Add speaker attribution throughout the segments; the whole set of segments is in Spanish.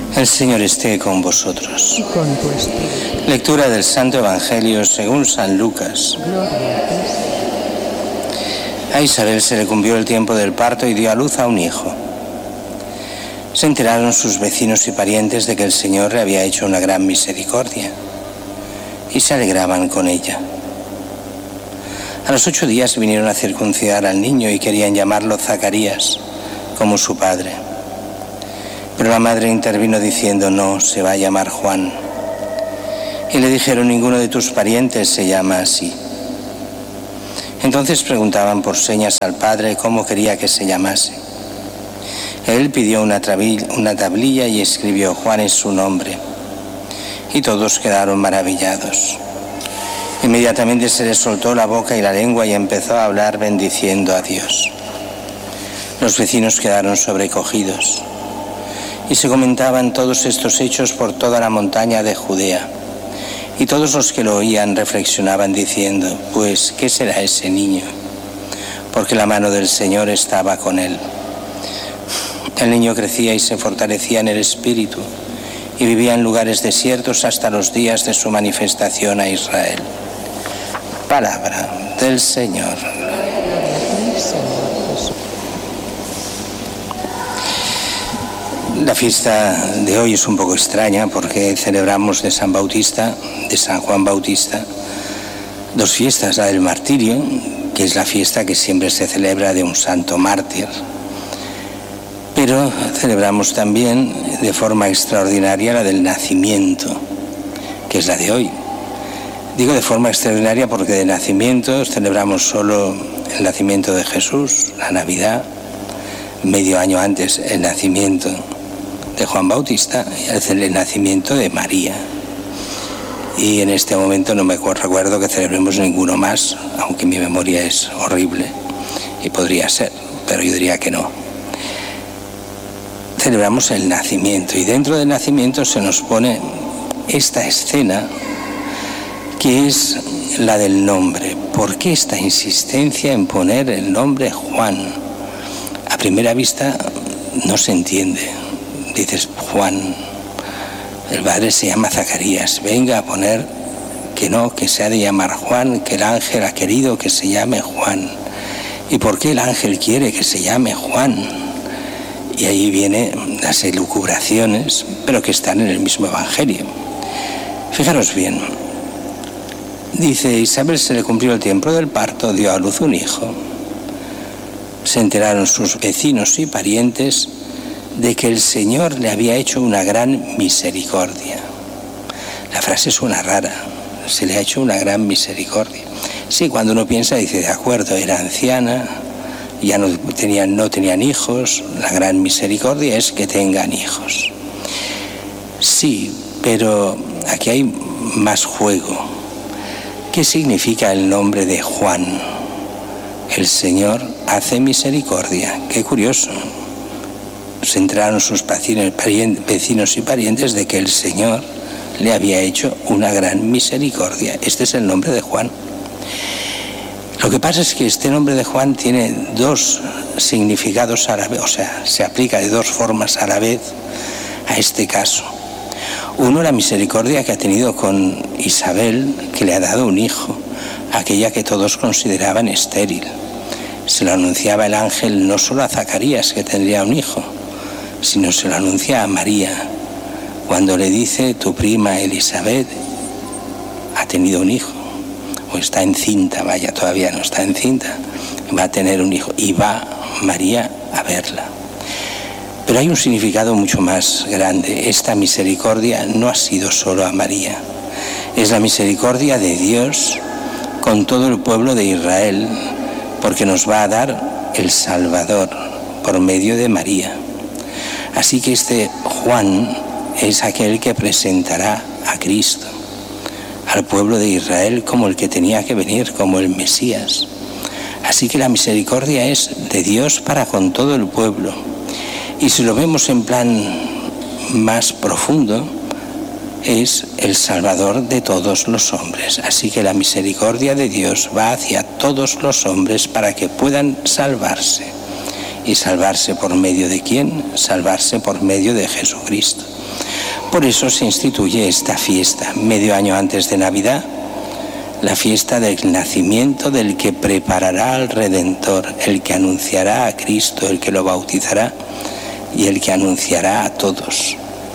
Speaker 1: El Señor esté con vosotros.
Speaker 2: Y con tu espíritu.
Speaker 1: Lectura del Santo Evangelio según San Lucas.
Speaker 2: Gloria a ti.
Speaker 1: A Isabel se le cumplió el tiempo del parto y dio a luz a un hijo. Se enteraron sus vecinos y parientes de que el Señor le había hecho una gran misericordia y se alegraban con ella. A los 8 días vinieron a circuncidar al niño y querían llamarlo Zacarías, como su padre. Pero la madre intervino diciendo: no, se va a llamar Juan. Y le dijeron: ninguno de tus parientes se llama así. Entonces preguntaban por señas al padre cómo quería que se llamase. Él pidió una tablilla y escribió: Juan es su nombre. Y todos quedaron maravillados. Inmediatamente se le soltó la boca y la lengua y empezó a hablar bendiciendo a Dios. Los vecinos quedaron sobrecogidos. Y se comentaban todos estos hechos por toda la montaña de Judea. Y todos los que lo oían reflexionaban diciendo: pues, ¿qué será ese niño? Porque la mano del Señor estaba con él. El niño crecía y se fortalecía en el espíritu, y vivía en lugares desiertos hasta los días de su manifestación a Israel. Palabra del Señor. La fiesta de hoy es un poco extraña porque celebramos de San Bautista, de San Juan Bautista, 2 fiestas: la del martirio, que es la fiesta que siempre se celebra de un santo mártir, pero celebramos también de forma extraordinaria la del nacimiento, que es la de hoy. Digo de forma extraordinaria porque de nacimientos celebramos solo el nacimiento de Jesús, la Navidad, medio año antes el nacimiento de Juan Bautista y el nacimiento de María. Y en este momento no me recuerdo que celebremos ninguno más, aunque mi memoria es horrible y podría ser, pero yo diría que no. Celebramos el nacimiento y dentro del nacimiento se nos pone esta escena que es la del nombre. ¿Por qué esta insistencia en poner el nombre Juan? A primera vista no se entiende. Dices Juan, el padre se llama Zacarías, venga a poner que no, que se ha de llamar Juan, que el ángel ha querido que se llame Juan. ¿Y por qué el ángel quiere que se llame Juan? Y ahí vienen las elucubraciones, pero que están en el mismo Evangelio. Fijaros bien, dice: Isabel se le cumplió el tiempo del parto, dio a luz un hijo. Se enteraron sus vecinos y parientes de que el Señor le había hecho una gran misericordia. La frase suena rara: se le ha hecho una gran misericordia. Sí, cuando uno piensa dice: de acuerdo, era anciana, ya no tenían hijos, la gran misericordia es que tengan hijos. Sí, pero aquí hay más juego. ¿Qué significa el nombre de Juan? El Señor hace misericordia. Qué curioso. Se enteraron sus vecinos y parientes de que el Señor le había hecho una gran misericordia. Este es el nombre de Juan. Lo que pasa es que este nombre de Juan tiene 2 significados a la vez, o sea, se aplica de 2 formas a la vez a este caso. Uno, la misericordia que ha tenido con Isabel, que le ha dado un hijo, aquella que todos consideraban estéril. Se lo anunciaba el ángel no solo a Zacarías, que tendría un hijo, sino se lo anuncia a María, cuando le dice: tu prima Elizabeth ha tenido un hijo, o está encinta, vaya, todavía no está encinta, va a tener un hijo, y va María a verla. Pero hay un significado mucho más grande. Esta misericordia no ha sido solo a María, es la misericordia de Dios con todo el pueblo de Israel, porque nos va a dar el Salvador por medio de María. Así que este Juan es aquel que presentará a Cristo al pueblo de Israel como el que tenía que venir, como el Mesías. Así que la misericordia es de Dios para con todo el pueblo. Y si lo vemos en plan más profundo, es el Salvador de todos los hombres. Así que la misericordia de Dios va hacia todos los hombres para que puedan salvarse. ¿Y salvarse por medio de quién? Salvarse por medio de Jesucristo. Por eso se instituye esta fiesta, medio año antes de Navidad, la fiesta del nacimiento del que preparará al Redentor, el que anunciará a Cristo, el que lo bautizará y el que anunciará a todos.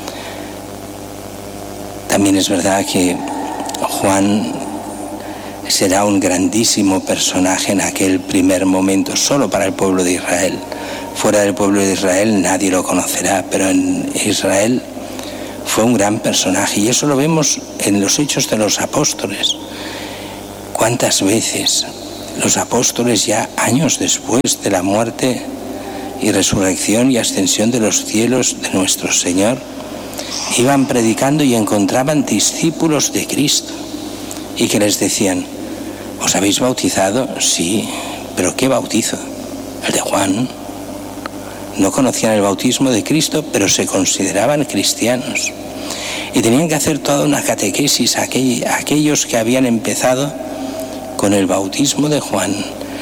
Speaker 1: También es verdad que Juan será un grandísimo personaje en aquel primer momento, solo para el pueblo de Israel. Fuera del pueblo de Israel nadie lo conocerá, pero en Israel fue un gran personaje, y eso lo vemos en los Hechos de los Apóstoles. ¿Cuántas veces los apóstoles, ya años después de la muerte y resurrección y ascensión de los cielos de nuestro Señor, iban predicando y encontraban discípulos de Cristo y que les decían: ¿os habéis bautizado? Sí, pero ¿qué bautizo? El de Juan. No conocían el bautismo de Cristo, pero se consideraban cristianos. Y tenían que hacer toda una catequesis a aquellos que habían empezado con el bautismo de Juan,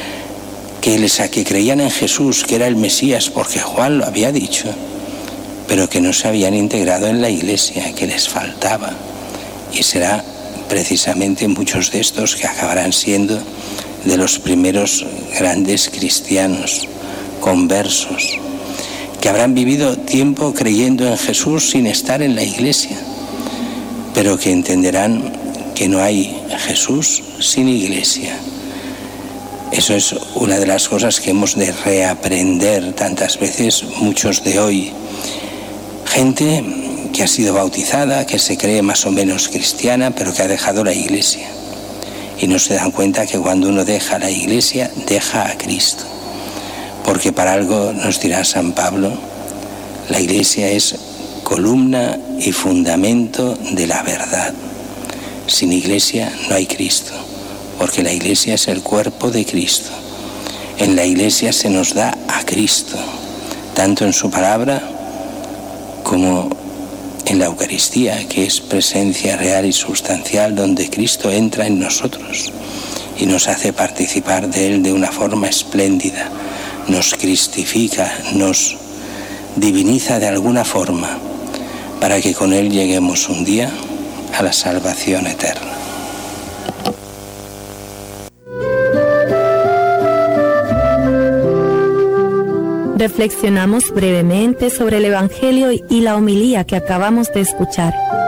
Speaker 1: que creían en Jesús, que era el Mesías, porque Juan lo había dicho, pero que no se habían integrado en la iglesia, que les faltaba. Y será precisamente muchos de estos que acabarán siendo de los primeros grandes cristianos, conversos, que habrán vivido tiempo creyendo en Jesús sin estar en la iglesia, pero que entenderán que no hay Jesús sin iglesia. Eso es una de las cosas que hemos de reaprender tantas veces muchos de hoy. Gente que ha sido bautizada, que se cree más o menos cristiana, pero que ha dejado la iglesia. Y no se dan cuenta que cuando uno deja la iglesia, deja a Cristo. Porque para algo nos dirá San Pablo, la iglesia es columna y fundamento de la verdad. Sin iglesia no hay Cristo, porque la iglesia es el cuerpo de Cristo. En la iglesia se nos da a Cristo, tanto en su palabra como en la Eucaristía, que es presencia real y sustancial, donde Cristo entra en nosotros y nos hace participar de Él de una forma espléndida. Nos cristifica, nos diviniza de alguna forma, para que con Él lleguemos un día a la salvación eterna.
Speaker 3: Reflexionamos brevemente sobre el Evangelio y la homilía que acabamos de escuchar.